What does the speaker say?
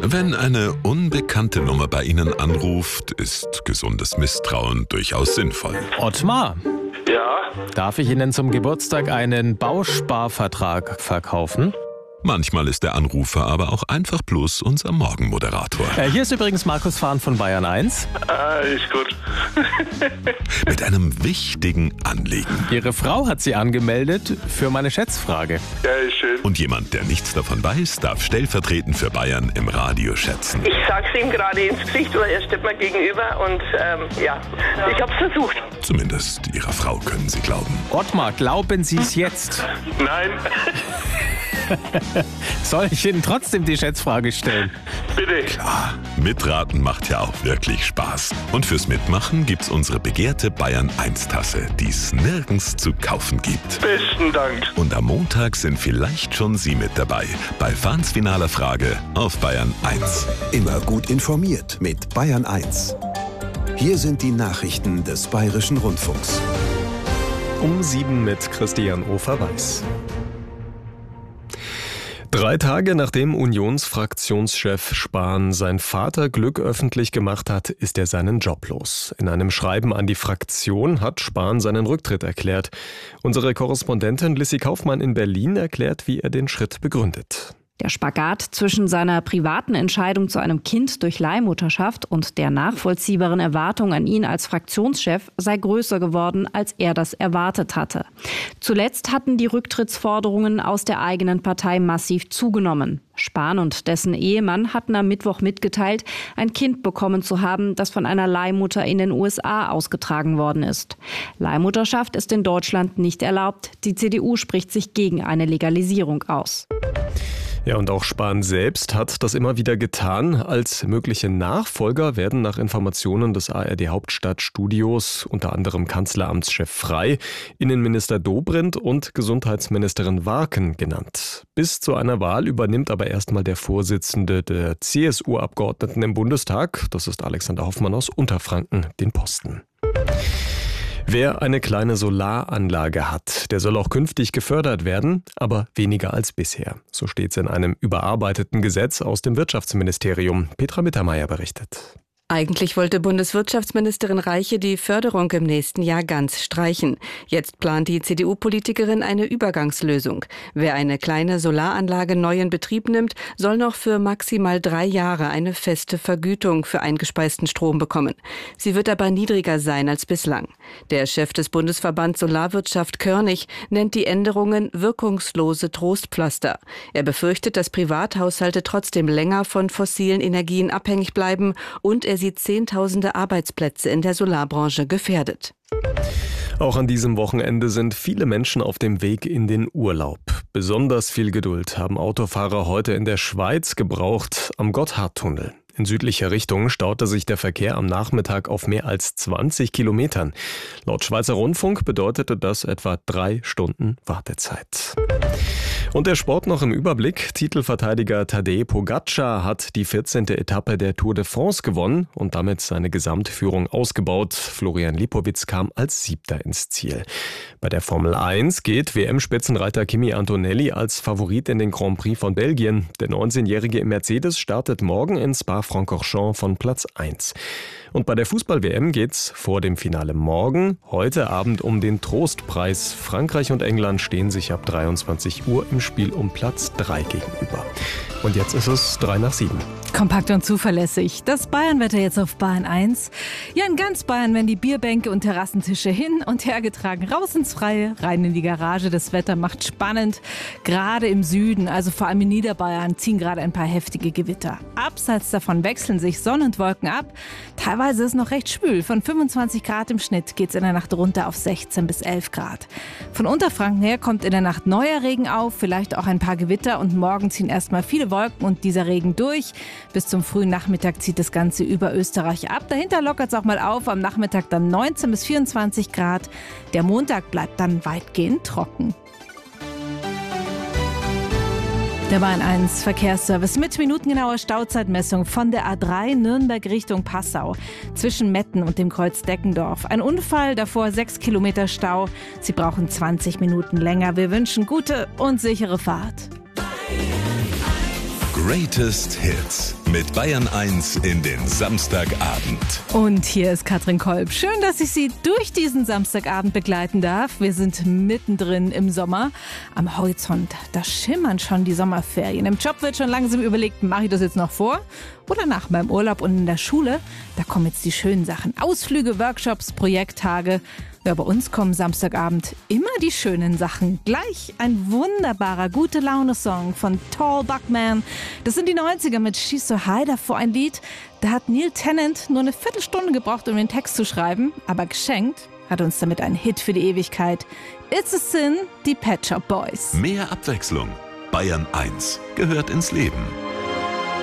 Wenn eine unbekannte Nummer bei Ihnen anruft, ist gesundes Misstrauen durchaus sinnvoll. Ottmar, Ja, darf ich Ihnen zum Geburtstag einen Bausparvertrag verkaufen? Manchmal ist der Anrufer aber auch einfach bloß unser Morgenmoderator. Hier ist übrigens Markus Fahn von Bayern 1. ist gut. Mit einem wichtigen Anliegen. Ihre Frau hat Sie angemeldet für meine Schätzfrage. Ja, ist schön. Und jemand, der nichts davon weiß, darf stellvertretend für Bayern im Radio schätzen. Ich sag's ihm gerade ins Gesicht oder er steht mir gegenüber und ich hab's versucht. Zumindest Ihrer Frau können Sie glauben. Ottmar, glauben Sie es jetzt? Nein, Soll ich Ihnen trotzdem die Schätzfrage stellen? bitte. Mitraten macht ja auch wirklich Spaß. Und fürs Mitmachen gibt's unsere begehrte Bayern 1 Tasse, die es nirgends zu kaufen gibt. Besten Dank. Und am Montag sind vielleicht schon Sie mit dabei bei Fahns finaler Frage auf Bayern 1. Immer gut informiert mit Bayern 1. Hier sind die Nachrichten des Bayerischen Rundfunks. Um 7 mit Christian Ofer-Weiß. 3 Tage nachdem Unionsfraktionschef Spahn sein Vaterglück öffentlich gemacht hat, ist er seinen Job los. In einem Schreiben an die Fraktion hat Spahn seinen Rücktritt erklärt. Unsere Korrespondentin Lissy Kaufmann in Berlin erklärt, wie er den Schritt begründet. Der Spagat zwischen seiner privaten Entscheidung zu einem Kind durch Leihmutterschaft und der nachvollziehbaren Erwartung an ihn als Fraktionschef sei größer geworden, als er das erwartet hatte. Zuletzt hatten die Rücktrittsforderungen aus der eigenen Partei massiv zugenommen. Spahn und dessen Ehemann hatten am Mittwoch mitgeteilt, ein Kind bekommen zu haben, das von einer Leihmutter in den USA ausgetragen worden ist. Leihmutterschaft ist in Deutschland nicht erlaubt. Die CDU spricht sich gegen eine Legalisierung aus. Ja, und auch Spahn selbst hat das immer wieder getan. Als mögliche Nachfolger werden nach Informationen des ARD Hauptstadtstudios unter anderem Kanzleramtschef Frey, Innenminister Dobrindt und Gesundheitsministerin Warken genannt. Bis zu einer Wahl übernimmt aber erstmal der Vorsitzende der CSU-Abgeordneten im Bundestag, das ist Alexander Hoffmann aus Unterfranken, den Posten. Wer eine kleine Solaranlage hat, der soll auch künftig gefördert werden, aber weniger als bisher. So steht es in einem überarbeiteten Gesetz aus dem Wirtschaftsministerium. Petra Mittermeier berichtet. Eigentlich wollte Bundeswirtschaftsministerin Reiche die Förderung im nächsten Jahr ganz streichen. Jetzt plant die CDU-Politikerin eine Übergangslösung. Wer eine kleine Solaranlage neu in Betrieb nimmt, soll noch für maximal 3 Jahre eine feste Vergütung für eingespeisten Strom bekommen. Sie wird aber niedriger sein als bislang. Der Chef des Bundesverbands Solarwirtschaft Körnig nennt die Änderungen wirkungslose Trostpflaster. Er befürchtet, dass Privathaushalte trotzdem länger von fossilen Energien abhängig bleiben und er sieht Zehntausende Arbeitsplätze in der Solarbranche gefährdet. Auch an diesem Wochenende sind viele Menschen auf dem Weg in den Urlaub. Besonders viel Geduld haben Autofahrer heute in der Schweiz gebraucht am Gotthardtunnel. In südlicher Richtung staute sich der Verkehr am Nachmittag auf mehr als 20 Kilometern. Laut Schweizer Rundfunk bedeutete das etwa 3 Stunden Wartezeit. Und der Sport noch im Überblick. Titelverteidiger Tadej Pogačar hat die 14. Etappe der Tour de France gewonnen und damit seine Gesamtführung ausgebaut. Florian Lipowitz kam als 7. ins Ziel. Bei der Formel 1 geht WM-Spitzenreiter Kimi Antonelli als Favorit in den Grand Prix von Belgien. Der 19-Jährige im Mercedes startet morgen in Spa-Francorchamps von Platz 1. Und bei der Fußball-WM geht's vor dem Finale morgen, heute Abend um den Trostpreis. Frankreich und England stehen sich ab 23 Uhr im Spiel um Platz 3 gegenüber. Und jetzt ist es 7:03. Kompakt und zuverlässig. Das Bayernwetter jetzt auf Bayern 1. Ja, in ganz Bayern werden die Bierbänke und Terrassentische hin und her getragen. Raus ins Freie, rein in die Garage. Das Wetter macht spannend. Gerade im Süden, also vor allem in Niederbayern, ziehen gerade ein paar heftige Gewitter. Abseits davon wechseln sich Sonne und Wolken ab. Teilweise ist es noch recht schwül. Von 25 Grad im Schnitt geht es in der Nacht runter auf 16 bis 11 Grad. Von Unterfranken her kommt in der Nacht neuer Regen auf, vielleicht auch ein paar Gewitter und morgen ziehen erstmal viele Wolken und dieser Regen durch. Bis zum frühen Nachmittag zieht das Ganze über Österreich ab. Dahinter lockert es auch mal auf, am Nachmittag dann 19 bis 24 Grad. Der Montag bleibt dann weitgehend trocken. Der Bayern 1 Verkehrsservice mit minutengenauer Stauzeitmessung von der A3 Nürnberg Richtung Passau zwischen Metten und dem Kreuz Deckendorf. Ein Unfall, davor 6 Kilometer Stau. Sie brauchen 20 Minuten länger. Wir wünschen gute und sichere Fahrt. Greatest Hits mit Bayern 1 in den Samstagabend. Und hier ist Katrin Kolb. Schön, dass ich Sie durch diesen Samstagabend begleiten darf. Wir sind mittendrin im Sommer. Am Horizont, da schimmern schon die Sommerferien. Im Job wird schon langsam überlegt, mache ich das jetzt noch vor oder nach meinem Urlaub? Und in der Schule, da kommen jetzt die schönen Sachen. Ausflüge, Workshops, Projekttage. Ja, bei uns kommen Samstagabend immer die schönen Sachen. Gleich ein wunderbarer Gute-Laune-Song von Tall Buckman. Das sind die 90er mit She's So High, davor ein Lied. Da hat Neil Tennant nur eine Viertelstunde gebraucht, um den Text zu schreiben. Aber geschenkt hat uns damit einen Hit für die Ewigkeit. It's a Sin, die Pet Shop Boys. Mehr Abwechslung. Bayern 1 gehört ins Leben.